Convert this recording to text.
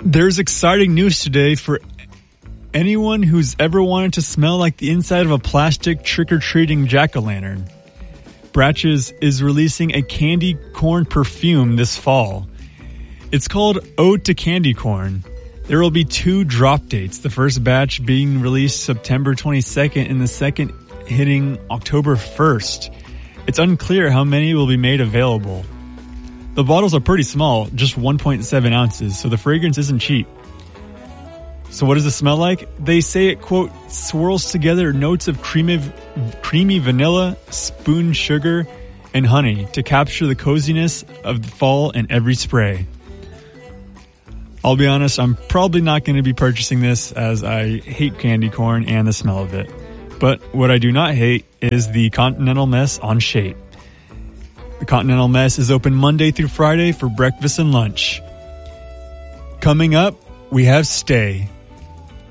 There's exciting news today for anyone who's ever wanted to smell like the inside of a plastic trick-or-treating jack-o'-lantern. Bratches is releasing a candy corn perfume this fall. It's called Ode to Candy Corn. There will be 2 drop dates, the first batch being released September 22nd and the second hitting October 1st. It's unclear how many will be made available. The bottles are pretty small, just 1.7 ounces, so the fragrance isn't cheap. So what does it smell like? They say it, quote, swirls together notes of creamy vanilla, spoon sugar, and honey to capture the coziness of the fall in every spray. I'll be honest, I'm probably not going to be purchasing this as I hate candy corn and the smell of it. But what I do not hate is the Continental Mess on Shape. The Continental Mess is open Monday through Friday for breakfast and lunch. Coming up, we have Stay.